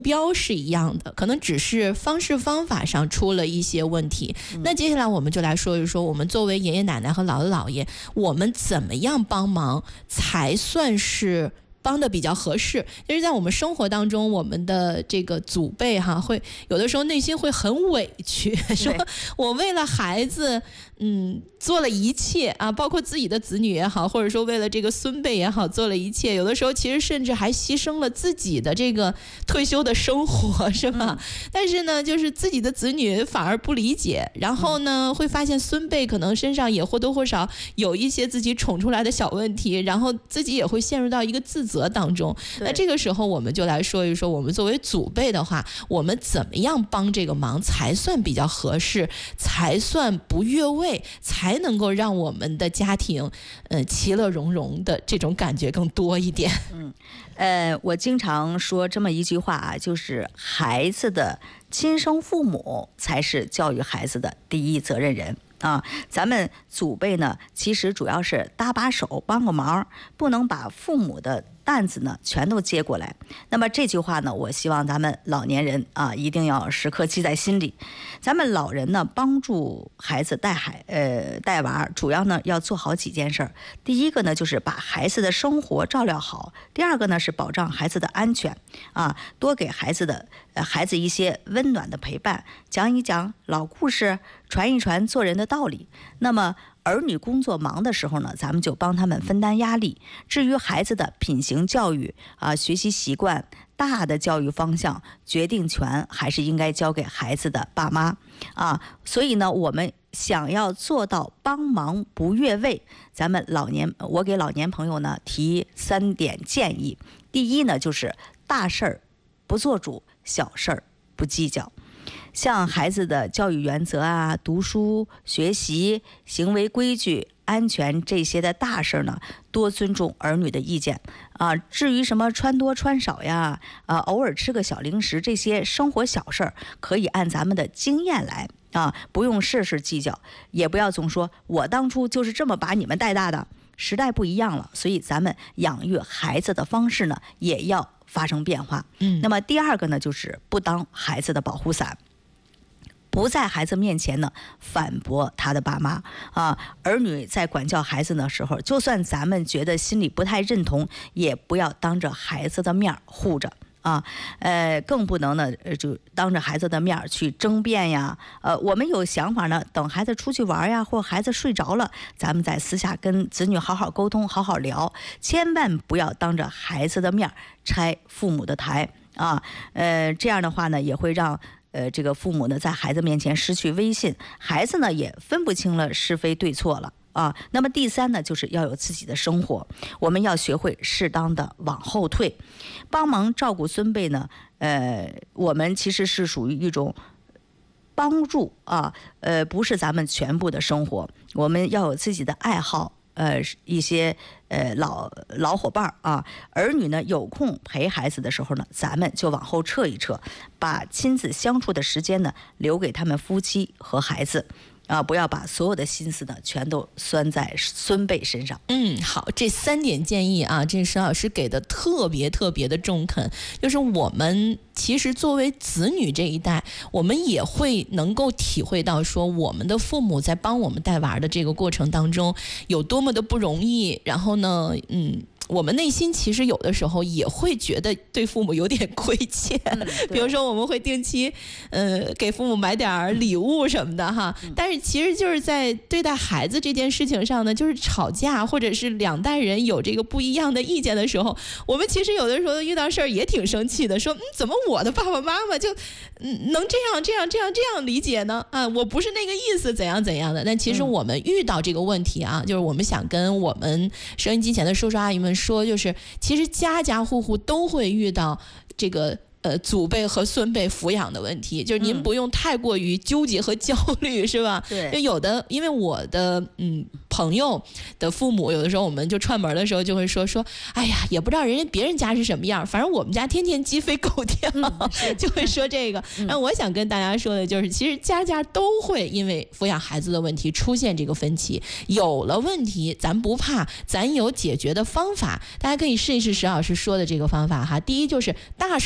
标是一样的，可能只是方式方法上出了一些问题。那接下来我们就来说一说，我们作为爷爷奶奶和姥姥姥爷，我们怎么样帮忙才算是帮的比较合适。就是在我们生活当中，我们的这个祖辈会有的时候内心会很委屈，说我为了孩子做了一切啊，包括自己的子女也好，或者说为了这个孙辈也好，做了一切，有的时候其实甚至还牺牲了自己的这个退休的生活，是吧？但是呢，就是自己的子女反而不理解，然后呢，会发现孙辈可能身上也或多或少有一些自己宠出来的小问题，然后自己也会陷入到一个自责当中。那这个时候我们就来说一说，我们作为祖辈的话，我们怎么样帮这个忙才算比较合适，才算不越位，才能够让我们的家庭其乐融融的这种感觉更多一点。 我经常说这么一句话啊，就是孩子的亲生父母才是教育孩子的第一责任人啊。咱们祖辈呢，其实主要是搭把手帮个忙，不能把父母的担子呢全都接过来。那么这句话呢，我希望咱们老年人啊一定要时刻记在心里。咱们老人呢帮助孩子带娃，主要呢要做好几件事儿。第一个呢就是把孩子的生活照料好，第二个呢是保障孩子的安全啊，多给孩子一些温暖的陪伴，讲一讲老故事，传一传做人的道理。那么儿女工作忙的时候呢，咱们就帮他们分担压力。至于孩子的品行教育啊、学习习惯，大的教育方向决定权还是应该交给孩子的爸妈啊。所以呢，我们想要做到帮忙不越位，我给老年朋友呢提3点建议。第一呢，就是大事儿不做主，小事儿不计较。像孩子的教育原则啊、读书、学习、行为规矩、安全这些的大事呢，多尊重儿女的意见啊。至于什么穿多穿少呀，偶尔吃个小零食，这些生活小事儿，可以按咱们的经验来啊，不用事事计较，也不要总说我当初就是这么把你们带大的。时代不一样了，所以咱们养育孩子的方式呢，也要发生变化。那么第二个呢，就是不当孩子的保护伞。不在孩子面前呢反驳他的爸妈啊。儿女在管教孩子的时候，就算咱们觉得心里不太认同，也不要当着孩子的面护着啊。更不能呢就当着孩子的面去争辩呀。我们有想法呢，等孩子出去玩呀，或孩子睡着了，咱们在私下跟子女好好沟通，好好聊，千万不要当着孩子的面拆父母的台啊。这样的话呢，也会让这个父母呢在孩子面前失去威信，孩子呢也分不清了是非对错了啊。那么第三呢，就是要有自己的生活，我们要学会适当的往后退，帮忙照顾孙辈呢。我们其实是属于一种帮助啊，不是咱们全部的生活。我们要有自己的爱好，一些老伙伴啊，儿女呢有空陪孩子的时候呢，咱们就往后撤一撤，把亲子相处的时间呢留给他们夫妻和孩子啊，不要把所有的心思呢全都拴在孙辈身上。 好，这3点建议啊，这沈老师给的特别的中肯。就是我们其实作为子女这一代，我们也会能够体会到说，我们的父母在帮我们带娃的这个过程当中有多么的不容易。然后呢，我们内心其实有的时候也会觉得对父母有点亏欠，比如说我们会定期给父母买点礼物什么的哈。但是其实就是在对待孩子这件事情上呢，就是吵架或者是2代人有这个不一样的意见的时候，我们其实有的时候遇到事儿也挺生气的，说怎么我的爸爸妈妈就能这样理解呢？啊，我不是那个意思，怎样的。但其实我们遇到这个问题啊，就是我们想跟我们收音机前的叔叔阿姨们说，就是其实家家户户都会遇到这个祖辈和孙辈抚养的问题，就是您不用太过于纠结和焦虑，是吧？ 对。 就有的，因为我的朋友的父母，有的时候我们就串门的时候就会说，哎呀，也不知道别人家是什么样，反正我们家天天鸡飞狗跳，就会说这个。然后我想跟大家说的就是，其实家家都会因为抚养孩子的问题出现这个分歧，有了问题咱不怕，咱有解决的方法。大家可以试一试石老师说的这个方法哈。第一就是大事儿不做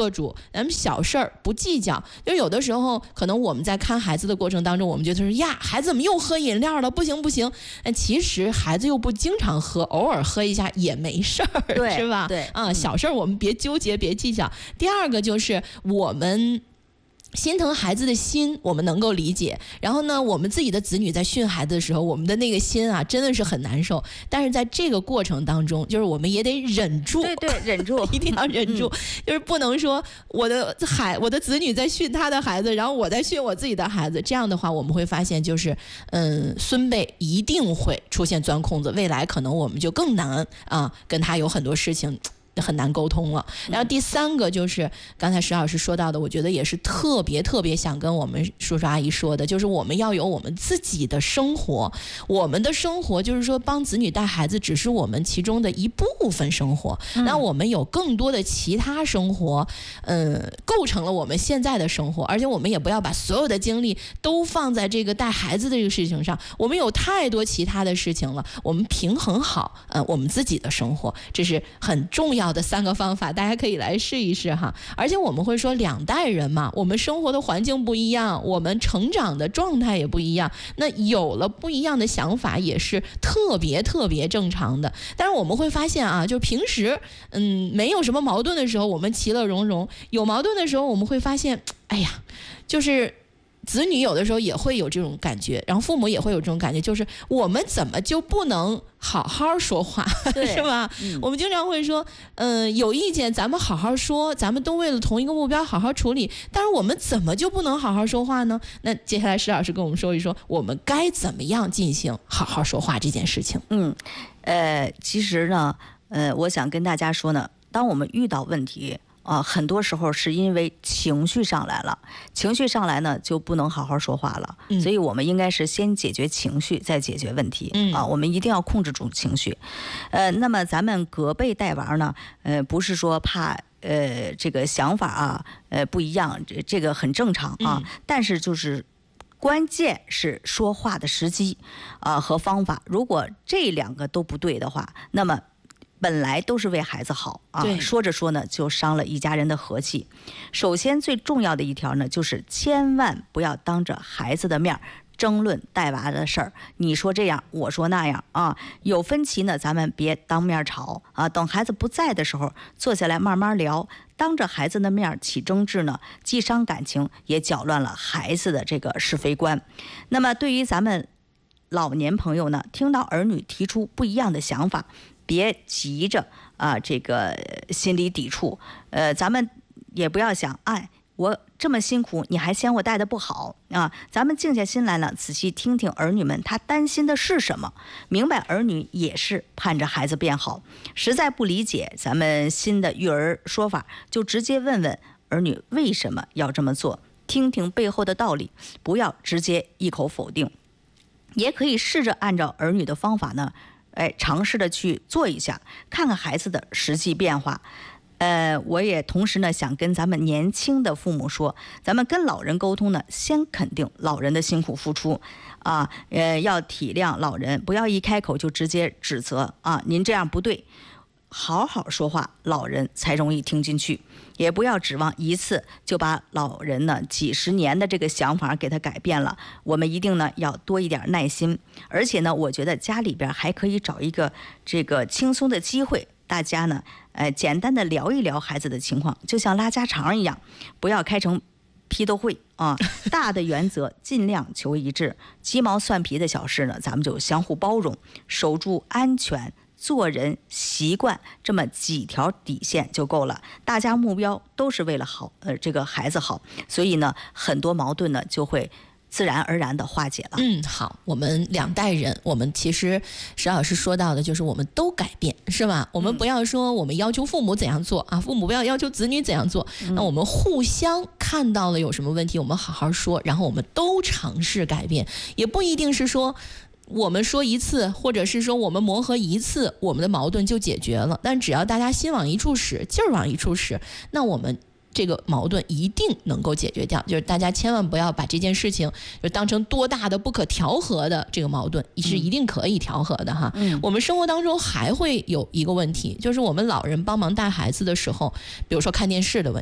做主，咱们小事儿不计较。就有的时候可能我们在看孩子的过程当中，我们觉得说呀，孩子怎么又喝饮料了，不行不行。其实孩子又不经常喝，偶尔喝一下也没事儿，是吧？ 对啊，小事儿我们别纠结，别计较。第二个就是我们心疼孩子的心，我们能够理解。然后呢，我们自己的子女在训孩子的时候，我们的那个心啊，真的是很难受。但是在这个过程当中，就是我们也得忍住， 对，忍住， 一定要忍住，就是不能说我的子女在训他的孩子，然后我在训我自己的孩子。这样的话，我们会发现就是，孙辈一定会出现钻空子，未来可能我们就更难啊，跟他有很多事情很难沟通了。然后第三个就是刚才石老师说到的，我觉得也是特别想跟我们叔叔阿姨说的，就是我们要有我们自己的生活。我们的生活就是说帮子女带孩子只是我们其中的一部分生活，那我们有更多的其他生活构成了我们现在的生活。而且我们也不要把所有的精力都放在这个带孩子的这个事情上，我们有太多其他的事情了，我们平衡好我们自己的生活，这是很重要的3个方法，大家可以来试一试哈。而且我们会说2代人嘛，我们生活的环境不一样，我们成长的状态也不一样，那有了不一样的想法也是特别正常的。但是我们会发现啊，就平时没有什么矛盾的时候，我们其乐融融；有矛盾的时候，我们会发现，哎呀，就是子女有的时候也会有这种感觉，然后父母也会有这种感觉，就是我们怎么就不能好好说话，是吧？我们经常会说，有意见咱们好好说，咱们都为了同一个目标好好处理，但是我们怎么就不能好好说话呢？那接下来石老师跟我们说一说，我们该怎么样进行好好说话这件事情。 其实呢，我想跟大家说呢，当我们遇到问题很多时候是因为情绪上来了，情绪上来呢就不能好好说话了，所以我们应该是先解决情绪，再解决问题我们一定要控制住情绪。那么咱们隔辈带娃呢，不是说怕这个想法不一样，这个很正常但是就是关键是说话的时机和方法，如果这2个都不对的话，那么本来都是为孩子好说着说呢就伤了一家人的和气。首先最重要的一条呢，就是千万不要当着孩子的面争论带娃的事儿，你说这样我说那样有分歧呢咱们别当面吵等孩子不在的时候坐下来慢慢聊。当着孩子的面起争执呢，既伤感情也搅乱了孩子的这个是非观。那么对于咱们老年朋友呢，听到儿女提出不一样的想法，别急着这个心里抵触，咱们也不要想，我这么辛苦，你还嫌我带的不好咱们静下心来呢，仔细听听儿女们他担心的是什么，明白儿女也是盼着孩子变好。实在不理解咱们新的育儿说法，就直接问问儿女为什么要这么做，听听背后的道理，不要直接一口否定。也可以试着按照儿女的方法呢，尝试的去做一下，看看孩子的实际变化。我也同时呢想跟咱们年轻的父母说，咱们跟老人沟通呢，先肯定老人的辛苦付出要体谅老人，不要一开口就直接指责您这样不对。好好说话，老人才容易听进去。也不要指望一次就把老人呢几十年的这个想法给他改变了，我们一定呢要多一点耐心。而且呢，我觉得家里边还可以找一个这个轻松的机会，大家呢简单的聊一聊孩子的情况，就像拉家常一样，不要开成批斗会大的原则尽量求一致，鸡毛蒜皮的小事呢咱们就相互包容，守住安全做人习惯这么几条底线就够了。大家目标都是为了好这个孩子好，所以呢很多矛盾呢就会自然而然的化解了。 好，我们2代人，我们其实石老师说到的就是我们都改变，是吧？我们不要说我们要求父母怎样做父母不要要求子女怎样做，那我们互相看到了有什么问题，我们好好说，然后我们都尝试改变，也不一定是说我们说一次，或者是说我们磨合一次，我们的矛盾就解决了。但只要大家心往一处使，劲儿往一处使，那我们这个矛盾一定能够解决掉。就是大家千万不要把这件事情就当成多大的不可调和的这个矛盾，是一定可以调和的哈。我们生活当中还会有一个问题，就是我们老人帮忙带孩子的时候，比如说看电视的问题。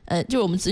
就是我们子